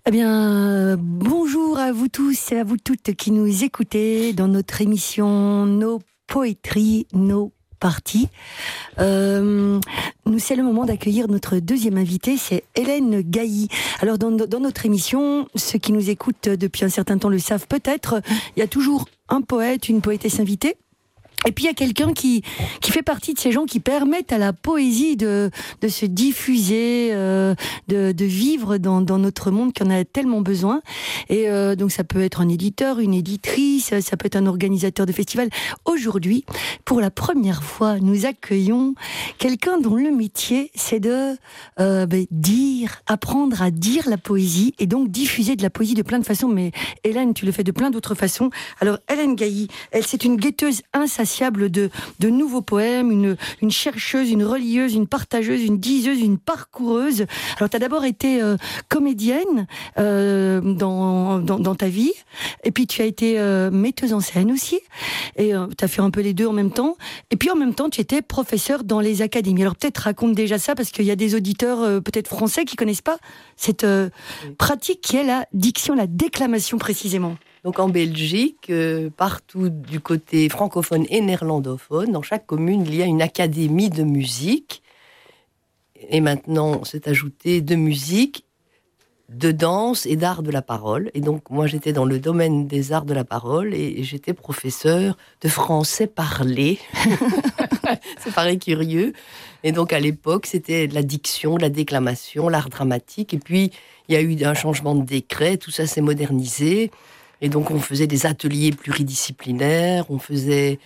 Eh bien, bonjour à vous tous et à vous toutes qui nous écoutez dans notre émission Nos Poétries, Nos Parties. C'est le moment d'accueillir notre deuxième invitée, c'est Hélène Gailly. Alors, dans notre émission, ceux qui nous écoutent depuis un certain temps le savent peut-être, il y a toujours un poète, une poétesse invitée. Et puis il y a quelqu'un qui fait partie de ces gens qui permettent à la poésie de se diffuser, de vivre dans notre monde qui en a tellement besoin. Et donc ça peut être un éditeur, une éditrice, ça peut être un organisateur de festival. Aujourd'hui, pour la première fois, nous accueillons quelqu'un dont le métier c'est de apprendre à dire la poésie et donc diffuser de la poésie de plein de façons. Mais Hélène, tu le fais de plein d'autres façons. Alors Hélène Gailly, c'est une guetteuse insatiable de nouveaux poèmes, une chercheuse, une relieuse, une partageuse, une diseuse, une parcoureuse. Alors, tu as d'abord été comédienne dans ta vie, et puis tu as été metteuse en scène aussi, et tu as fait un peu les deux en même temps, et puis en même temps, tu étais professeure dans les académies. Alors, peut-être raconte déjà ça, parce qu'il y a des auditeurs peut-être français qui connaissent pas cette pratique qui est la diction, la déclamation précisément. Donc en Belgique, partout du côté francophone et néerlandophone, dans chaque commune, il y a une académie de musique. Et maintenant, c'est ajouté de musique, de danse et d'art de la parole. Et donc, moi, j'étais dans le domaine des arts de la parole et j'étais professeure de français parlé. Ça paraît curieux. Et donc, à l'époque, c'était de la diction, de la déclamation, l'art dramatique. Et puis, il y a eu un changement de décret, tout ça s'est modernisé. Et donc, on faisait des ateliers pluridisciplinaires, on faisait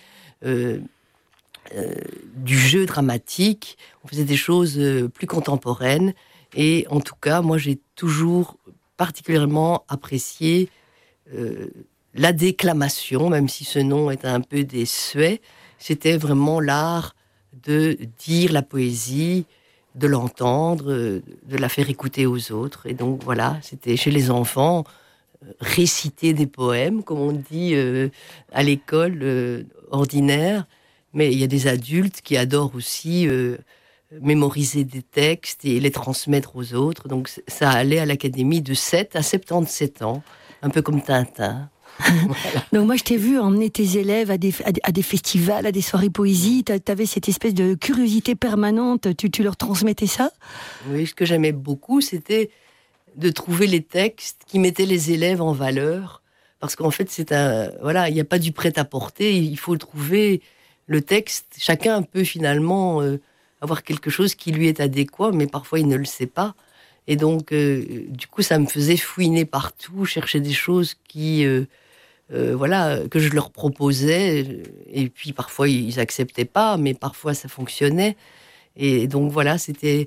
du jeu dramatique, on faisait des choses plus contemporaines. Et en tout cas, moi, j'ai toujours particulièrement apprécié la déclamation, même si ce nom est un peu désuet. C'était vraiment l'art de dire la poésie, de l'entendre, de la faire écouter aux autres. Et donc, voilà, c'était chez les enfants... réciter des poèmes, comme on dit à l'école ordinaire, mais il y a des adultes qui adorent aussi mémoriser des textes et les transmettre aux autres. Donc ça allait à l'académie de 7 à 77 ans, un peu comme Tintin. Voilà. Donc moi je t'ai vu emmener tes élèves à des festivals, à des soirées poésie, t'avais cette espèce de curiosité permanente, tu leur transmettais ça ? Oui, ce que j'aimais beaucoup, c'était de trouver les textes qui mettaient les élèves en valeur, parce qu'en fait, il n'y a pas du prêt-à-porter, il faut trouver le texte. Chacun peut finalement avoir quelque chose qui lui est adéquat, mais parfois il ne le sait pas. Et donc, du coup, ça me faisait fouiner partout, chercher des choses que je leur proposais, et puis parfois ils acceptaient pas, mais parfois ça fonctionnait. Et donc voilà, c'était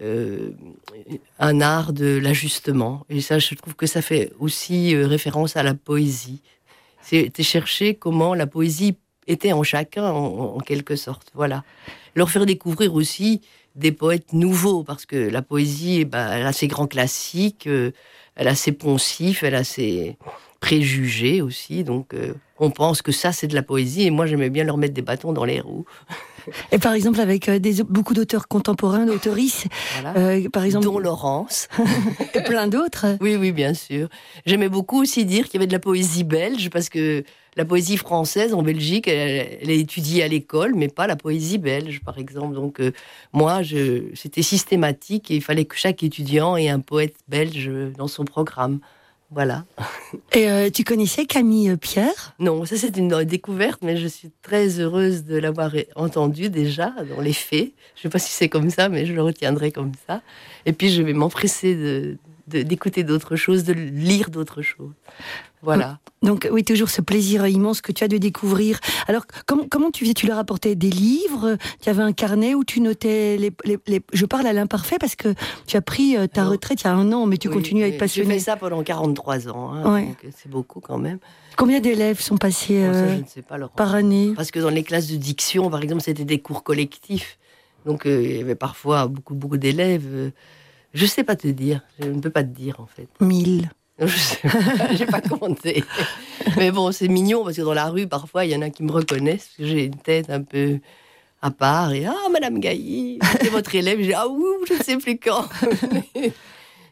un art de l'ajustement. Et ça, je trouve que ça fait aussi référence à la poésie. C'était chercher comment la poésie était en chacun, en quelque sorte. Voilà. Leur faire découvrir aussi des poètes nouveaux, parce que la poésie, elle a ses grands classiques, elle a ses poncifs, elle a ses préjugés aussi. Donc, on pense que ça, c'est de la poésie. Et moi, j'aimais bien leur mettre des bâtons dans les roues. Et par exemple, avec beaucoup d'auteurs contemporains, d'auteurisses, voilà. par exemple... dont Laurence. Et plein d'autres. Oui, bien sûr. J'aimais beaucoup aussi dire qu'il y avait de la poésie belge, parce que la poésie française en Belgique, elle est étudiée à l'école, mais pas la poésie belge, par exemple. Donc, moi, c'était systématique et il fallait que chaque étudiant ait un poète belge dans son programme. Voilà. Et tu connaissais Camille Pierre ? Non, ça c'est une découverte, mais je suis très heureuse de l'avoir entendu déjà dans les faits. Je ne sais pas si c'est comme ça, mais je le retiendrai comme ça. Et puis je vais m'empresser d'écouter d'autres choses, de lire d'autres choses. Voilà. Donc oui, toujours ce plaisir immense que tu as de découvrir. Alors comment tu faisais ? Tu leur apportais des livres ? Tu avais un carnet où tu notais les... Je parle à l'imparfait parce que tu as pris ta retraite il y a 1 an, mais tu continues à être passionnée. J'ai fait ça pendant 43 ans, ouais. Donc c'est beaucoup quand même. Combien d'élèves sont passés ça, je ne sais pas, Laurent, par année ? Parce que dans les classes de diction, par exemple, c'était des cours collectifs. Donc il y avait parfois beaucoup d'élèves. Je ne sais pas te dire, je ne peux pas te dire en fait. 1000. Je sais pas, j'ai pas compté. Mais bon, c'est mignon parce que dans la rue, parfois, il y en a qui me reconnaissent parce que j'ai une tête un peu à part et Madame Gailly, c'est votre élève. J'ai ouh, je ne sais plus quand.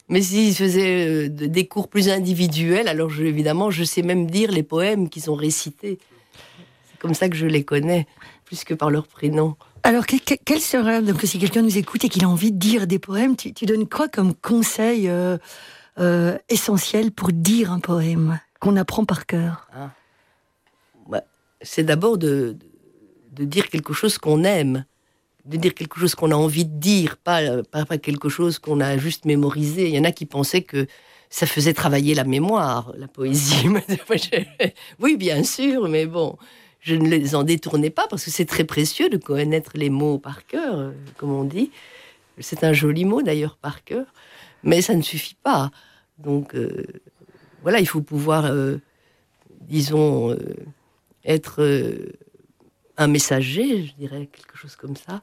Mais s'il faisait des cours plus individuels, alors évidemment, je sais même dire les poèmes qu'ils ont récités. C'est comme ça que je les connais, plus que par leur prénom. Alors, quel serait, donc, si quelqu'un nous écoute et qu'il a envie de dire des poèmes, tu donnes quoi comme conseil essentiel pour dire un poème qu'on apprend par cœur? C'est d'abord de dire quelque chose qu'on aime, de dire quelque chose qu'on a envie de dire, pas quelque chose qu'on a juste mémorisé. Il y en a qui pensaient que ça faisait travailler la mémoire, la poésie. Oui, bien sûr, mais bon, je ne les en détournais pas parce que c'est très précieux de connaître les mots par cœur, comme on dit. C'est un joli mot d'ailleurs, par cœur, mais ça ne suffit pas. Donc voilà, il faut pouvoir, disons, être un messager, je dirais, quelque chose comme ça.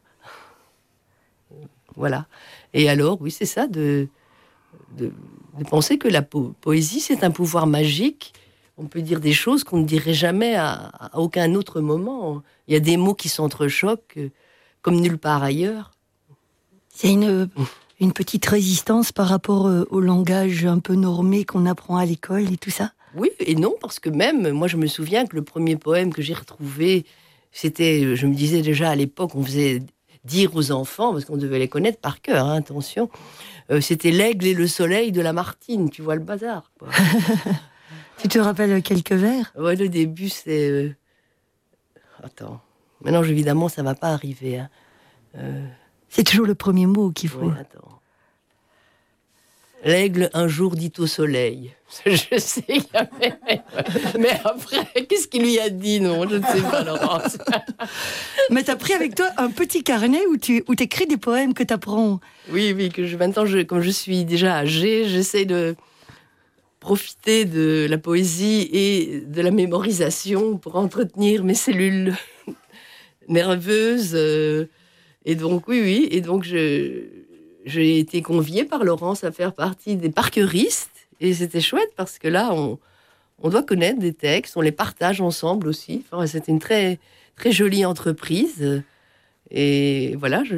Voilà. Et alors, oui, c'est ça, de penser que la poésie, c'est un pouvoir magique. On peut dire des choses qu'on ne dirait jamais à aucun autre moment. Il y a des mots qui s'entrechoquent comme nulle part ailleurs. C'est une petite résistance par rapport au langage un peu normé qu'on apprend à l'école et tout ça? Oui et non, parce que même, moi je me souviens que le premier poème que j'ai retrouvé, c'était, je me disais déjà à l'époque, on faisait dire aux enfants, parce qu'on devait les connaître par cœur, hein, attention, c'était L'aigle et le soleil de Lamartine, tu vois le bazar, quoi. Tu te rappelles quelques vers? Ouais, le début c'est... Attends, maintenant évidemment ça va pas arriver. Hein. C'est toujours le premier mot qu'il faut. Oui, attends. L'aigle un jour dit au soleil. Je sais, mais après, qu'est-ce qu'il lui a dit? Non, je ne sais pas, Laurence. Mais t'as pris avec toi un petit carnet où t'écris des poèmes que t'apprends. Oui, maintenant, comme je suis déjà âgée, j'essaie de profiter de la poésie et de la mémorisation pour entretenir mes cellules nerveuses. Et donc, oui, et donc j'ai été conviée par Laurence à faire partie des parqueuristes. Et c'était chouette parce que là, on doit connaître des textes, on les partage ensemble aussi. Enfin, c'était une très, très jolie entreprise. Et voilà,